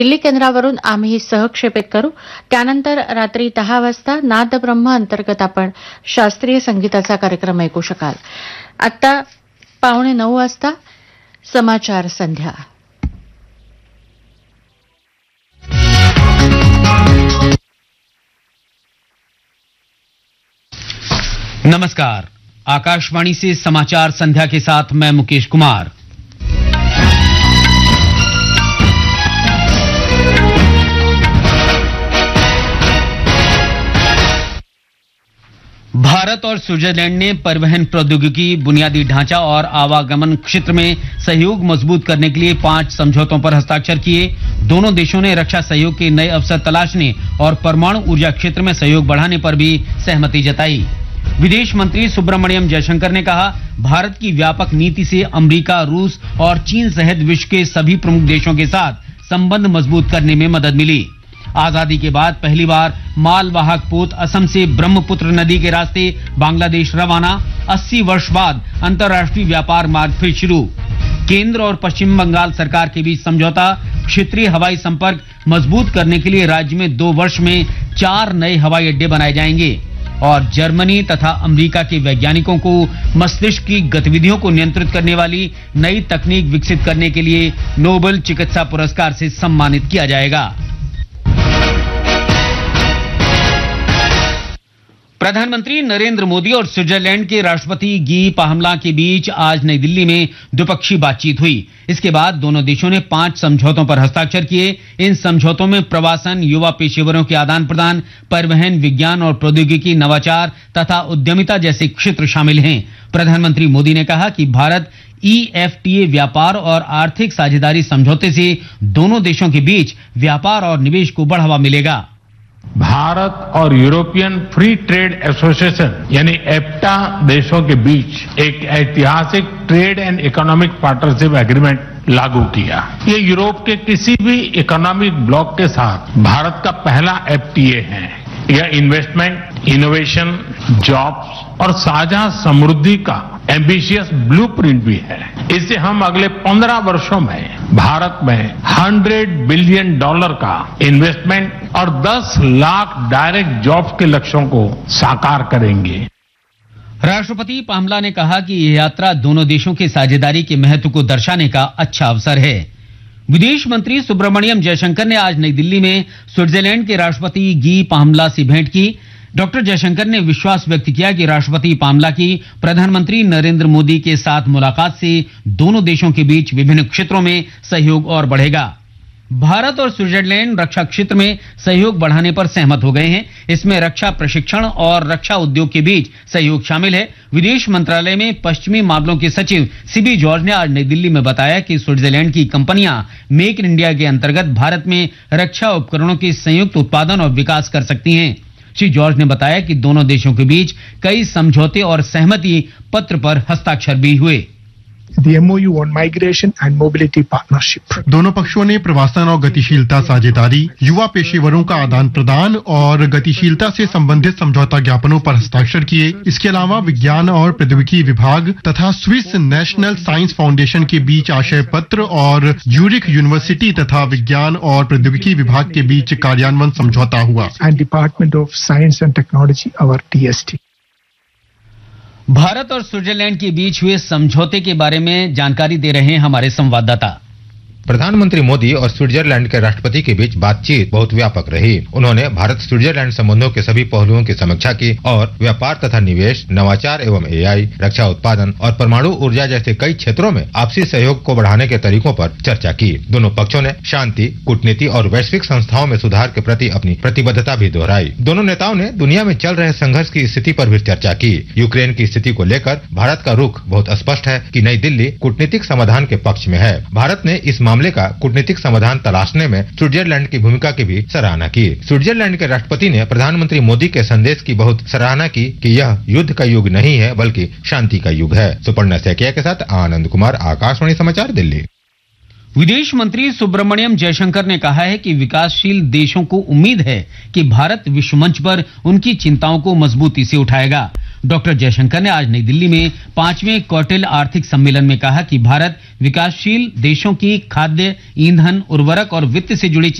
दिल्ली केंद्रावरून आम्ही सहक्षेपित करू. त्यानंतर रात्री 10 वाजता नादब्रह्म अंतर्गत आपण शास्त्रीय संगीताचा कार्यक्रम ऐकू शकाल. आता 8:45 वाजता समाचार संध्या. नमस्कार, आकाशवाणी से समाचार संध्या के साथ मैं मुकेश कुमार. भारत और स्विट्जरलैंड ने परिवहन प्रौद्योगिकी, बुनियादी ढांचा और आवागमन क्षेत्र में सहयोग मजबूत करने के लिए 5 समझौतों पर हस्ताक्षर किए. दोनों देशों ने रक्षा सहयोग के नए अवसर तलाशने और परमाणु ऊर्जा क्षेत्र में सहयोग बढ़ाने पर भी सहमति जताई. विदेश मंत्री सुब्रमण्यम जयशंकर ने कहा, भारत की व्यापक नीति से अमेरिका, रूस और चीन सहित विश्व के सभी प्रमुख देशों के साथ संबंध मजबूत करने में मदद मिली. आजादी के बाद पहली बार मालवाहक पोत असम से ब्रह्मपुत्र नदी के रास्ते बांग्लादेश रवाना. 80 वर्ष बाद अंतर्राष्ट्रीय व्यापार मार्ग फिर शुरू. केंद्र और पश्चिम बंगाल सरकार के बीच समझौता. क्षेत्रीय हवाई संपर्क मजबूत करने के लिए राज्य में 2 वर्ष में 4 नए हवाई अड्डे बनाए जाएंगे. और जर्मनी तथा अमेरिका के वैज्ञानिकों को मस्तिष्क की गतिविधियों को नियंत्रित करने वाली नई तकनीक विकसित करने के लिए नोबेल चिकित्सा पुरस्कार से सम्मानित किया जाएगा. प्रधानमंत्री नरेंद्र मोदी और स्विट्जरलैंड के राष्ट्रपति गी पाहमला के बीच आज नई दिल्ली में द्विपक्षीय बातचीत हुई. इसके बाद दोनों देशों ने 5 समझौतों पर हस्ताक्षर किए. इन समझौतों में प्रवासन, युवा पेशेवरों के आदान प्रदान, परिवहन, विज्ञान और प्रौद्योगिकी, नवाचार तथा उद्यमिता जैसे क्षेत्र शामिल हैं. प्रधानमंत्री मोदी ने कहा कि भारत EFTA व्यापार और आर्थिक साझेदारी समझौते से दोनों देशों के बीच व्यापार और निवेश को बढ़ावा मिलेगा. भारत और यूरोपियन फ्री ट्रेड एसोसिएशन यानी एफ्टा देशों के बीच एक ऐतिहासिक trade and economic partnership agreement लागू किया. ये यूरोप के किसी भी इकोनॉमिक ब्लॉक के साथ भारत का पहला FTA है. यह इन्वेस्टमेंट, इनोवेशन, जॉब्स और साझा समृद्धि का एम्बिशियस ब्लूप्रिंट भी है. इससे हम अगले 15 वर्षों में भारत में $100 बिलियन का इन्वेस्टमेंट और 10 लाख डायरेक्ट जॉब्स के लक्ष्यों को साकार करेंगे. राष्ट्रपति पाहमला ने कहा कि यह यात्रा दोनों देशों के साझेदारी के महत्व को दर्शाने का अच्छा अवसर है. विदेश मंत्री सुब्रमण्यम जयशंकर ने आज नई दिल्ली में स्विट्जरलैंड के राष्ट्रपति गी पाहमला से भेंट की. डॉक्टर जयशंकर ने विश्वास व्यक्त किया कि राष्ट्रपति पामला की प्रधानमंत्री नरेंद्र मोदी के साथ मुलाकात से दोनों देशों के बीच विभिन्न क्षेत्रों में सहयोग और बढ़ेगा. भारत और स्विट्जरलैंड रक्षा क्षेत्र में सहयोग बढ़ाने पर सहमत हो गए हैं. इसमें रक्षा प्रशिक्षण और रक्षा उद्योग के बीच सहयोग शामिल है. विदेश मंत्रालय में पश्चिमी मामलों के सचिव सीबी जॉर्ज ने आज नई दिल्ली में बताया कि स्विट्जरलैंड की कंपनियां मेक इन इंडिया के अंतर्गत भारत में रक्षा उपकरणों के संयुक्त उत्पादन और विकास कर सकती हैं. श्री जॉर्ज ने बताया कि दोनों देशों के बीच कई समझौते और सहमति पत्र पर हस्ताक्षर भी हुए. The MOU on Migration and Mobility Partnership. दोनों पक्षों ने प्रवासन और गतिशीलता साझेदारी, युवा पेशेवरों का आदान प्रदान और गतिशीलता से संबंधित समझौता ज्ञापनों पर हस्ताक्षर किए. इसके अलावा विज्ञान और प्रौद्योगिकी विभाग तथा स्विस नेशनल साइंस फाउंडेशन के बीच आशय पत्र और ज्यूरिख यूनिवर्सिटी तथा विज्ञान और प्रौद्योगिकी विभाग के बीच कार्यान्वयन समझौता हुआ. And Department of Science and Technology, our DST. Bharat और स्विट्जरलैंड के बीच हुए समझौते के बारे में जानकारी दे रहे हैं हमारे संवाददाता. प्रधानमंत्री मोदी और स्विट्जरलैंड के राष्ट्रपति के बीच बातचीत बहुत व्यापक रही. उन्होंने भारत स्विट्जरलैंड संबंधों के सभी पहलुओं की समीक्षा की और व्यापार तथा निवेश, नवाचार एवं AI, रक्षा उत्पादन और परमाणु ऊर्जा जैसे कई क्षेत्रों में आपसी सहयोग को बढ़ाने के तरीकों पर चर्चा की. दोनों पक्षों ने शांति, कूटनीति और वैश्विक संस्थाओं में सुधार के प्रति अपनी प्रतिबद्धता भी दोहराई. दोनों नेताओं ने दुनिया में चल रहे संघर्ष की स्थिति पर भी चर्चा की. यूक्रेन की स्थिति को लेकर भारत का रुख बहुत स्पष्ट है कि नई दिल्ली कूटनीतिक समाधान के पक्ष में है. भारत ने इस मामले का कूटनीतिक समाधान तलाशने में स्विट्जरलैंड की भूमिका की भी सराहना की. स्विट्जरलैंड के राष्ट्रपति ने प्रधानमंत्री मोदी के संदेश की बहुत सराहना की कि यह युद्ध का युग नहीं है बल्कि शांति का युग है. सुपर्णा सैकिया के साथ आनंद कुमार, आकाशवाणी समाचार, दिल्ली. विदेश मंत्री सुब्रमण्यम जयशंकर ने कहा है कि विकासशील देशों को उम्मीद है कि भारत विश्व मंच पर उनकी चिंताओं को मजबूती से उठाएगा. डॉक्टर जयशंकर ने आज नई दिल्ली में 5वें कौटिल्य आर्थिक सम्मेलन में कहा कि भारत विकासशील देशों की खाद्य, ईंधन, उर्वरक और वित्त से जुड़ी